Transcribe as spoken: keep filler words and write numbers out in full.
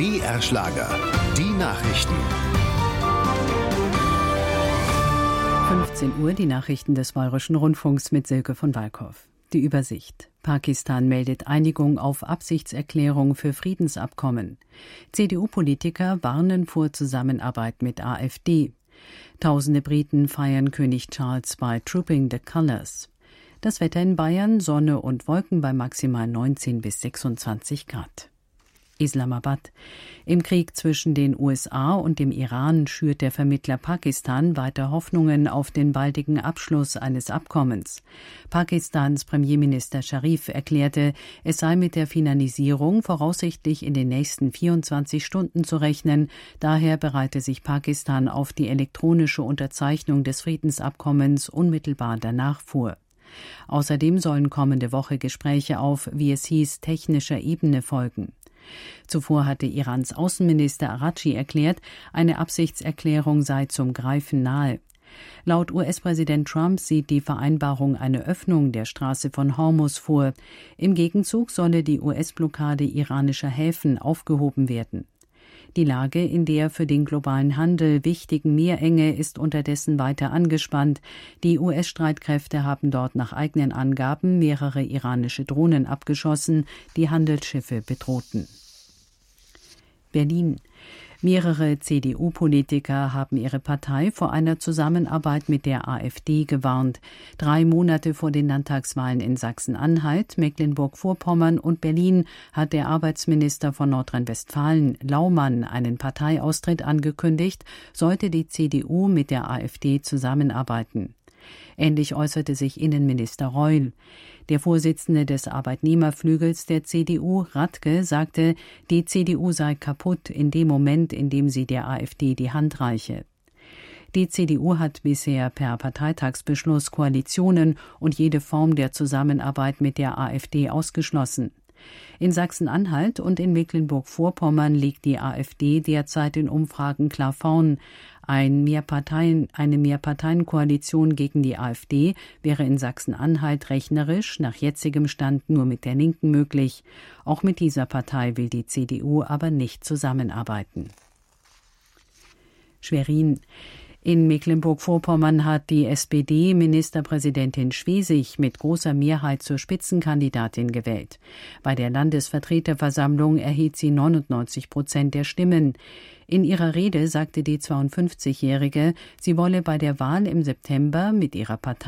B R-Schlager, die Nachrichten. fünfzehn Uhr, die Nachrichten des Bayerischen Rundfunks mit Silke von Walkow. Die Übersicht. Pakistan meldet Einigung auf Absichtserklärung für Friedensabkommen. C D U-Politiker warnen vor Zusammenarbeit mit AfD. Tausende Briten feiern König Charles bei Trooping the Colours. Das Wetter in Bayern, Sonne und Wolken bei maximal neunzehn bis sechsundzwanzig Grad. Islamabad. Im Krieg zwischen den U S A und dem Iran schürt der Vermittler Pakistan weiter Hoffnungen auf den baldigen Abschluss eines Abkommens. Pakistans Premierminister Sharif erklärte, es sei mit der Finalisierung voraussichtlich in den nächsten vierundzwanzig Stunden zu rechnen. Daher bereite sich Pakistan auf die elektronische Unterzeichnung des Friedensabkommens unmittelbar danach vor. Außerdem sollen kommende Woche Gespräche auf, wie es hieß, technischer Ebene folgen. Zuvor hatte Irans Außenminister Araghchi erklärt, eine Absichtserklärung sei zum Greifen nahe. Laut U S-Präsident Trump sieht die Vereinbarung eine Öffnung der Straße von Hormuz vor. Im Gegenzug solle die U S-Blockade iranischer Häfen aufgehoben werden. Die Lage in der für den globalen Handel wichtigen Meerenge ist unterdessen weiter angespannt. Die U S-Streitkräfte haben dort nach eigenen Angaben mehrere iranische Drohnen abgeschossen, die Handelsschiffe bedrohten. Berlin. Mehrere C D U-Politiker haben ihre Partei vor einer Zusammenarbeit mit der AfD gewarnt. Drei Monate vor den Landtagswahlen in Sachsen-Anhalt, Mecklenburg-Vorpommern und Berlin hat der Arbeitsminister von Nordrhein-Westfalen, Laumann, einen Parteiaustritt angekündigt, sollte die C D U mit der AfD zusammenarbeiten. Ähnlich äußerte sich Innenminister Reul. Der Vorsitzende des Arbeitnehmerflügels der C D U, Radke, sagte, die C D U sei kaputt in dem Moment, in dem sie der AfD die Hand reiche. Die C D U hat bisher per Parteitagsbeschluss Koalitionen und jede Form der Zusammenarbeit mit der AfD ausgeschlossen. In Sachsen-Anhalt und in Mecklenburg-Vorpommern liegt die AfD derzeit in Umfragen klar vorn. Ein Mehrparteien, eine Mehrparteienkoalition gegen die AfD wäre in Sachsen-Anhalt rechnerisch nach jetzigem Stand nur mit der Linken möglich. Auch mit dieser Partei will die C D U aber nicht zusammenarbeiten. Schwerin. In Mecklenburg-Vorpommern hat die S P D-Ministerpräsidentin Schwesig mit großer Mehrheit zur Spitzenkandidatin gewählt. Bei der Landesvertreterversammlung erhielt sie neunundneunzig Prozent der Stimmen. In ihrer Rede sagte die zweiundfünfzigjährige, sie wolle bei der Wahl im September mit ihrer Partei